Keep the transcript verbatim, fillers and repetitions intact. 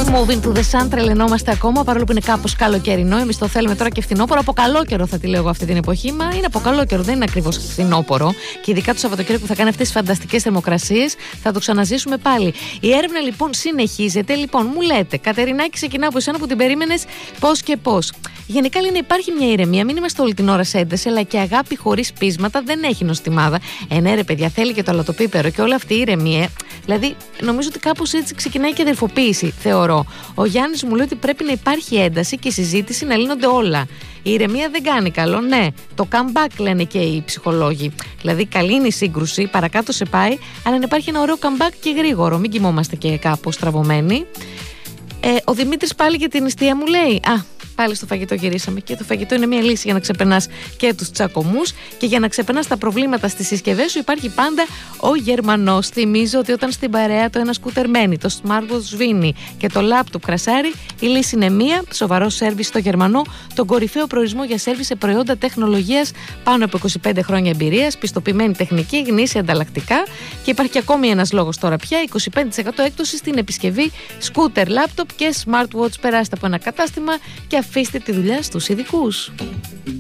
Moving to the Sun, τρελαινόμαστε ακόμα παρόλο που είναι κάπως καλοκαιρινό. Εμείς το θέλουμε τώρα και φθινόπωρο. Από καλό καιρό θα τη λέω εγώ αυτή την εποχή. Μα είναι από καλό καιρό, δεν είναι ακριβώς φθινόπωρο. Και ειδικά το Σαββατοκύριακο που θα κάνει αυτές τις φανταστικές θερμοκρασίες, θα το ξαναζήσουμε πάλι. Η έρευνα λοιπόν συνεχίζεται. Λοιπόν, μου λέτε, Κατερινάκη, ξεκινάω από εσένα που την περίμενες πώς και πώς. Γενικά λέει να υπάρχει μια ηρεμία, μην είμαστε όλη την ώρα σε ένταση, αλλά και αγάπη χωρίς πείσματα δεν έχει νοστιμάδα. Ε, ναι, ρε παιδιά, θέλει και το αλατοπίπερο και όλη αυτή η ηρεμία. Δηλαδή, νομίζω ότι κάπως έτσι ξεκινάει και αδερφοποίηση, θεωρώ. Ο Γιάννης μου λέει ότι πρέπει να υπάρχει ένταση και συζήτηση να λύνονται όλα. Η ηρεμία δεν κάνει καλό, ναι. Το comeback λένε και οι ψυχολόγοι. Δηλαδή, καλή είναι η σύγκρουση, παρακάτω σε πάει, αλλά να υπάρχει ένα ωραίο comeback και γρήγορο. Μην κοιμόμαστε και κάπως στραβωμένοι. Ε, ο Δημήτρης πάλι για την νηστεία μου λέει. Α, πάλι στο φαγητό γυρίσαμε. Και το φαγητό είναι μια λύση για να ξεπερνάς και τους τσακωμούς και για να ξεπερνάς τα προβλήματα στις συσκευές σου. Υπάρχει πάντα ο Γερμανός. Θυμίζω ότι όταν στην παρέα το ένα σκούτερ μένει, το smartwatch σβήνει και το laptop κρασάρει, η λύση είναι μία. Σοβαρό σέρβις στο Γερμανό, τον κορυφαίο προορισμό για σέρβις σε προϊόντα τεχνολογίας, πάνω από είκοσι πέντε χρόνια εμπειρίας, πιστοποιημένη τεχνική, γνήσια ανταλλακτικά. Και υπάρχει και ακόμη ένας λόγος τώρα πια: είκοσι πέντε τοις εκατό έκπτωση στην επισκευή σκούτερ, laptop και smartwatch. Περάστε από ένα κατάστημα και αφήστε τη δουλειά στους ειδικούς.